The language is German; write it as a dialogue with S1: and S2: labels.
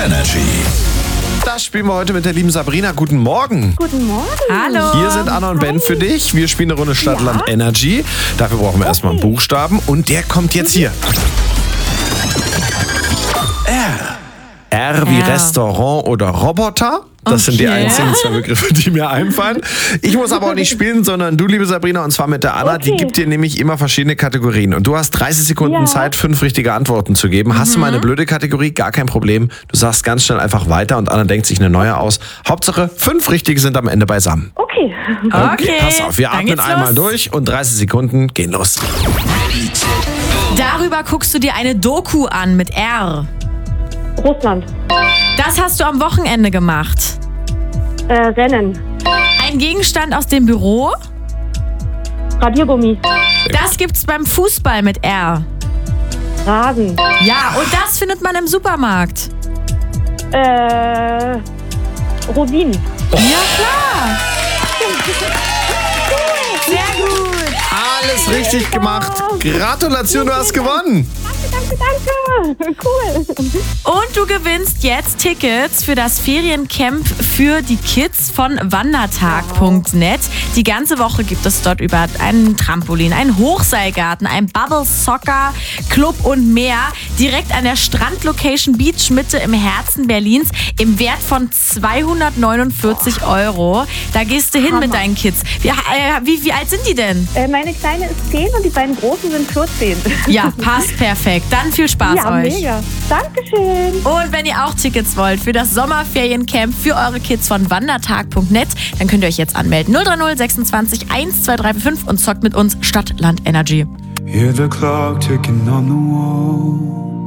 S1: Energy. Das spielen wir heute mit der lieben Sabrina. Guten Morgen.
S2: Guten Morgen.
S3: Hallo.
S1: Hier sind Anna und Ben für dich. Wir spielen eine Runde Stadt-Land Energy. Dafür brauchen wir erstmal einen Buchstaben. Und der kommt jetzt hier. R wie Restaurant oder Roboter. Das sind die einzigen zwei Begriffe, die mir einfallen. Ich muss aber auch nicht spielen, sondern du, liebe Sabrina, und zwar mit der Anna. Die gibt dir nämlich immer verschiedene Kategorien. Und du hast 30 Sekunden Zeit, 5 richtige Antworten zu geben. Hast du mal eine blöde Kategorie? Gar kein Problem. Du sagst ganz schnell einfach weiter und Anna denkt sich eine neue aus. Hauptsache, 5 richtige sind am Ende beisammen.
S2: Okay.
S1: Pass auf, wir atmen einmal durch und 30 Sekunden gehen los.
S3: Darüber guckst du dir eine Doku an mit R.
S2: Russland.
S3: Das hast du am Wochenende gemacht.
S2: Rennen.
S3: Ein Gegenstand aus dem Büro.
S2: Radiergummi.
S3: Das gibt's beim Fußball mit R.
S2: Rasen.
S3: Ja, und das findet man im Supermarkt.
S2: Rosinen.
S3: Ja, klar. Sehr gut.
S1: Alles richtig gemacht. Gratulation, du hast gewonnen.
S2: Danke. Cool.
S3: Und du gewinnst jetzt Tickets für das Feriencamp für die Kids von wandertag.net. Die ganze Woche gibt es dort über einen Trampolin, einen Hochseilgarten, einen Bubble Soccer Club und mehr. Direkt an der Strandlocation Beach Mitte im Herzen Berlins im Wert von 249 €. Da gehst du hin mit deinen Kids. Wie alt sind die denn?
S2: Meine Kleine ist 10 und die beiden Großen sind 14.
S3: Ja, passt perfekt. Dann viel Spaß euch.
S2: Mega. Dankeschön.
S3: Und wenn ihr auch Tickets wollt für das Sommerferiencamp für eure Kids von wandertag.net, dann könnt ihr euch jetzt anmelden. 030 26 12345 und zockt mit uns Stadt, Land, Energy.
S4: Hear the clock ticking on the wall.